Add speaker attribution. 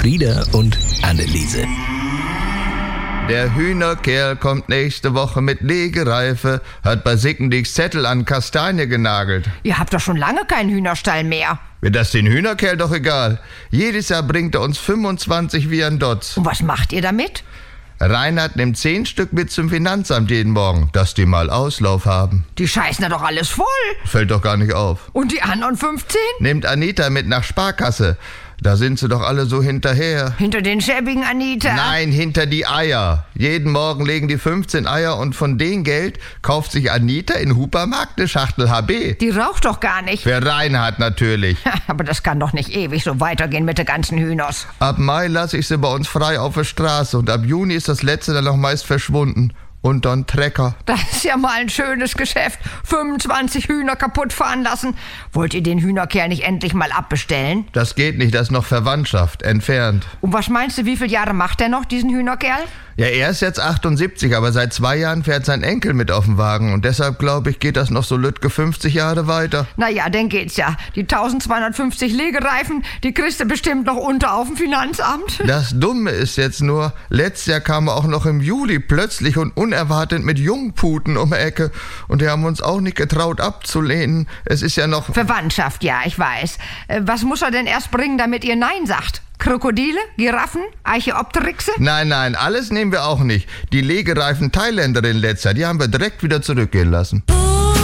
Speaker 1: Frieda und Anneliese.
Speaker 2: Der Hühnerkerl kommt nächste Woche mit Legereife, hat bei Sickendieks Zettel an Kastanie genagelt.
Speaker 3: Ihr habt doch schon lange keinen Hühnerstall mehr.
Speaker 2: Wird das den Hühnerkerl doch egal. Jedes Jahr bringt er uns 25 wie ein Dotz.
Speaker 3: Und was macht ihr damit?
Speaker 2: Reinhard nimmt 10 Stück mit zum Finanzamt jeden Morgen, dass die mal Auslauf haben.
Speaker 3: Die scheißen da doch alles voll.
Speaker 2: Fällt doch gar nicht auf.
Speaker 3: Und die anderen 15?
Speaker 2: Nimmt Anita mit nach Sparkasse. Da sind sie doch alle so hinterher.
Speaker 3: Hinter den schäbigen Anita?
Speaker 2: Nein, hinter die Eier. Jeden Morgen legen die 15 Eier und von dem Geld kauft sich Anita in Hupermarkt eine Schachtel HB.
Speaker 3: Die raucht doch gar nicht.
Speaker 2: Für Reinhard natürlich.
Speaker 3: Aber das kann doch nicht ewig so weitergehen mit den ganzen Hühners.
Speaker 2: Ab Mai lasse ich sie bei uns frei auf der Straße und ab Juni ist das letzte dann noch meist verschwunden. Und dann Trecker.
Speaker 3: Das ist ja mal ein schönes Geschäft. 25 Hühner kaputt fahren lassen. Wollt ihr den Hühnerkerl nicht endlich mal abbestellen?
Speaker 2: Das geht nicht, das ist noch Verwandtschaft, entfernt.
Speaker 3: Und was meinst du, wie viele Jahre macht er noch, diesen Hühnerkerl?
Speaker 2: Ja, er ist jetzt 78, aber seit 2 Jahren fährt sein Enkel mit auf dem Wagen. Und deshalb, glaube ich, geht das noch so lütge 50 Jahre weiter.
Speaker 3: Naja, dann geht's ja. Die 1250 Legereifen, die kriegst du bestimmt noch unter auf dem Finanzamt.
Speaker 2: Das Dumme ist jetzt nur, letztes Jahr kam er auch noch im Juli plötzlich und unerwartet mit Jungputen um die Ecke. Und die haben uns auch nicht getraut abzulehnen. Es ist ja noch...
Speaker 3: Verwandtschaft, ja, ich weiß. Was muss er denn erst bringen, damit ihr Nein sagt? Krokodile, Giraffen, Archaeopteryxe?
Speaker 2: Nein, alles nehmen wir auch nicht. Die legereifen Thailänderin letzter, die haben wir direkt wieder zurückgehen lassen.